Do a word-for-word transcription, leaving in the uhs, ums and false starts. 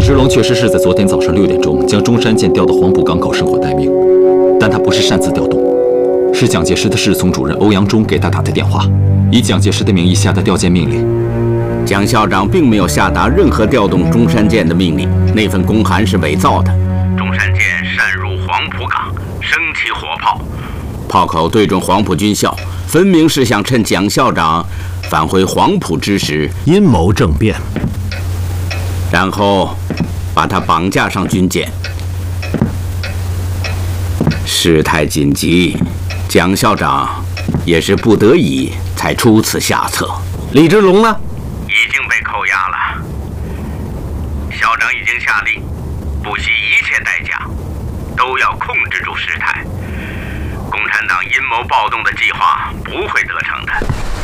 之龙确实是在昨天早上六点钟将中山舰调到黄浦港口生火待命，但他不是擅自调动，是蒋介石的侍从主任欧阳中给他打的电话，以蒋介石的名义下达调舰命令。 蒋校长并没有下达任何调动中山舰的命令，那份公函是伪造的。 中山舰擅入黄浦港，升起火炮， 炮口对准黄埔军校，分明是想趁蒋校长返回黄埔之时阴谋政变， 然后把他绑架上军舰。事态紧急，蒋校长也是不得已才出此下策。 李之龙呢？ 已经被扣押了。校长已经下令，不惜一切代价，都要控制住事态。共产党阴谋暴动的计划不会得逞的。